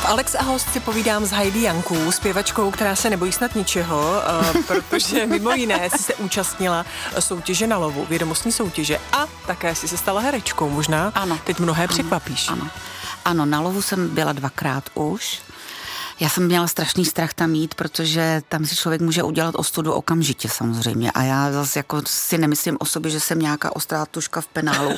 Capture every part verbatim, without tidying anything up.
Alex a host si povídám s Heidi Jankou, zpěvačkou, která se nebojí snad ničeho, protože mimo jiné si se účastnila soutěže na lovu, vědomostní soutěže a také si se stala herečkou možná. Ano. Teď mnohé ano, překvapíš. Ano. ano, na lovu jsem byla dvakrát už. Já jsem měla strašný strach tam jít, protože tam si člověk může udělat ostudu okamžitě samozřejmě. A já zase jako si nemyslím o sobě, že jsem nějaká ostrá tuška v penálu.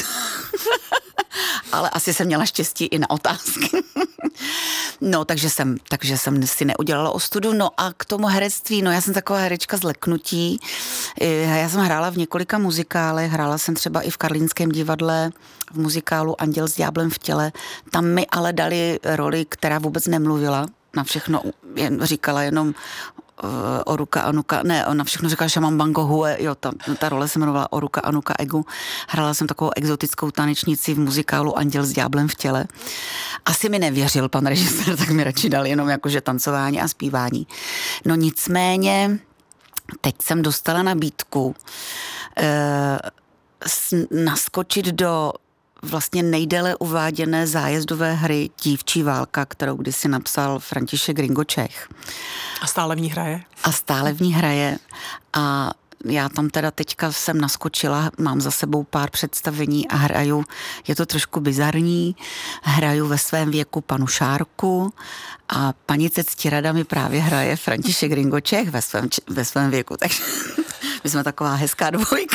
Ale asi jsem měla štěstí i na otázky. No, takže jsem, takže jsem si neudělala ostudu. No a k tomu herectví, no já jsem taková herečka z leknutí. Já jsem hrála v několika muzikálech, hrála jsem třeba i v Karlínském divadle, v muzikálu Anděl s ďáblem v těle. Tam mi ale dali roli, která vůbec nemluvila. Na všechno jen, říkala jenom Oruka Anuka, ne, ona všechno říkala Šaman Bango Hue, jo, ta, ta role se jmenovala Oruka Anuka Egu. Hrála jsem takovou exotickou tanečnici v muzikálu Anděl s ďáblem v těle. Asi mi nevěřil pan režisér, tak mi radši dal jenom jakože tancování a zpívání. No nicméně, teď jsem dostala nabídku eh, naskočit do vlastně nejdéle uváděné zájezdové hry Dívčí válka, kterou kdysi napsal František Ringočech. A stále v ní hraje? A stále v ní hraje. A já tam teda teďka jsem naskočila, mám za sebou pár představení a hraju, je to trošku bizarní, hraju ve svém věku panu Šárku a panice Ctirada mi právě hraje František Ringočech ve svém, ve svém věku, takže my jsme taková hezká dvojka.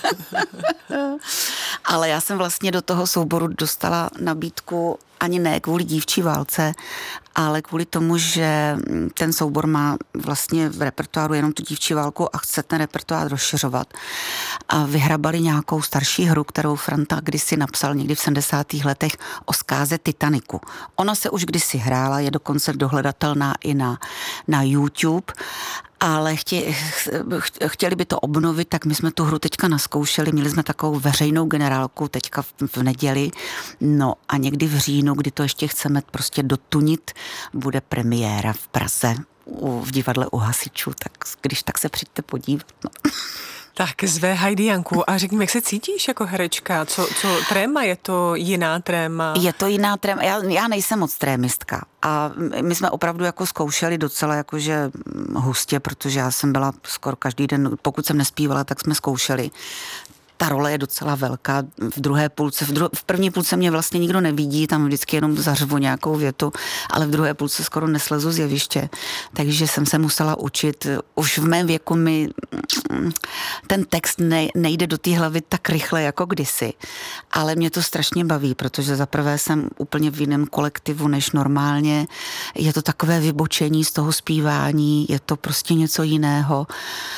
Ale já jsem vlastně do toho souboru dostala nabídku ani ne kvůli Dívčí válce, ale kvůli tomu, že ten soubor má vlastně v repertoáru jenom tu Dívčí válku a chce ten repertoár rozšiřovat. A vyhrabali nějakou starší hru, kterou Franta kdysi napsal někdy v sedmdesátých letech o zkáze Titaniku. Ona se už kdysi hrála, je dokonce dohledatelná i na, na YouTube, ale chtě, chtěli by to obnovit, tak my jsme tu hru teďka naskoušeli, měli jsme takovou veřejnou generálku teďka v, v neděli, no a někdy v říjnu, kdy to ještě chceme prostě dotunit, bude premiéra v Praze u, v divadle u Hasičů, tak když tak se přijďte podívat. No. Tak zve Heidi Janku a řekni, jak se cítíš jako herečka? Co, co tréma? Je to jiná tréma? Je to jiná tréma. Já, já nejsem moc trémistka a my jsme opravdu jako zkoušeli docela jakože hustě, protože já jsem byla skoro každý den, pokud jsem nespívala, tak jsme zkoušeli. Ta role je docela velká. V druhé půlce, v, dru- v první půlce mě vlastně nikdo nevidí, tam vždycky jenom zařvu nějakou větu, ale v druhé půlce skoro neslezu z jeviště. Takže jsem se musela učit. Už v mém věku mi ten text ne- nejde do té hlavy tak rychle jako kdysi. Ale mě to strašně baví, protože zaprvé jsem úplně v jiném kolektivu než normálně. Je to takové vybočení z toho zpívání, je to prostě něco jiného.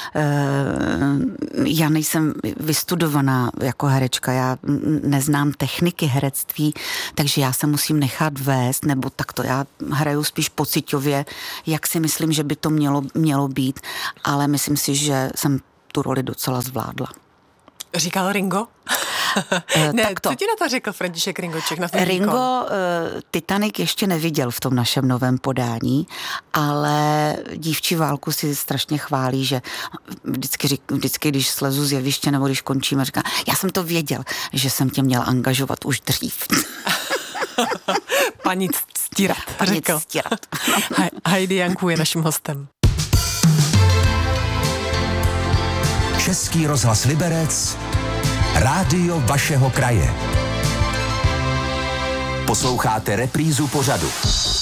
Já nejsem vystudovaná jako herečka, já neznám techniky herectví, takže já se musím nechat vést, nebo takto já hraju spíš pocitově, jak si myslím, že by to mělo, mělo být, ale myslím si, že jsem tu roli docela zvládla. Říkal Ringo? Ne, co ti na to řekl František Ringočech? Na Ringo uh, Titanic ještě neviděl v tom našem novém podání, ale Dívčí válku si strašně chválí, že vždycky, řík, vždycky když slezu z jeviště nebo když končíme, říká, já jsem to věděl, že jsem tě měl angažovat už dřív. Paní Ctirad. Paní Ctirad. Heidi Janku je naším hostem. Český rozhlas Liberec, rádio vašeho kraje. Posloucháte reprízu pořadu.